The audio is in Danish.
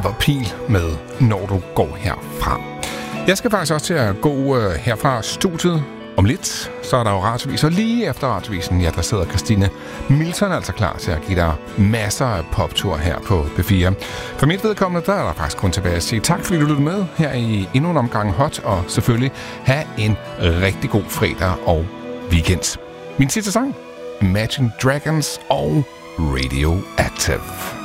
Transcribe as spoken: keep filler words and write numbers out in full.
Det var Pil med Når du går herfra. Jeg skal faktisk også til at gå uh, herfra studiet om lidt. Så er der jo radiovis, og lige efter radiovisen, ja, der sidder Christine Milton altså klar til at give dig masser af poptur her på P fire. For mit vedkommende, der er der faktisk kun tilbage at sige tak, fordi du lyttede med her i endnu en omgang Hot, og selvfølgelig have en rigtig god fredag og weekend. Min sidste sang, Imagine Dragons og Radioactive.